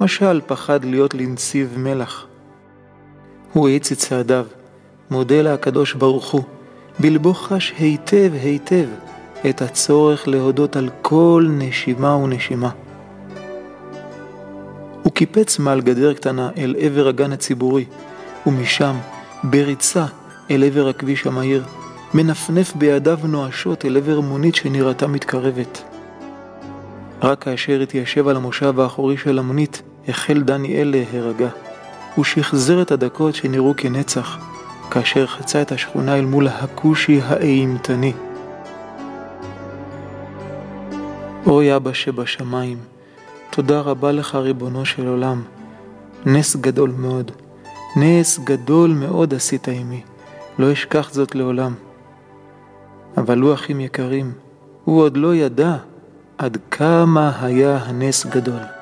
משל פחד להיות לנציב מלח. הוא האיץ את צעדיו, מודה לה הקדוש ברוך הוא, בלבו חש היטב היטב את הצורך להודות על כל נשימה ונשימה. הוא קיפץ מעל גדר קטנה אל עבר הגן הציבורי, ומשם בריצה אל עבר הכביש המהיר, מנפנף בידיו נואשות אל עבר מונית שנראתה מתקרבת. רק כאשר התיישב על המושב האחורי של המונית, החל דניאל להירגע. הוא שחזר את הדקות שנראו כנצח, כאשר חצה את השכונה אל מול הכושי האימתני. אוי אבא שבשמיים, תודה רבה לך ריבונו של עולם. נס גדול מאוד, נס גדול מאוד עשית עמי, לא אשכח זאת לעולם. אבל הוא, אחים יקרים, הוא עוד לא ידע עד כמה היה הנס גדול.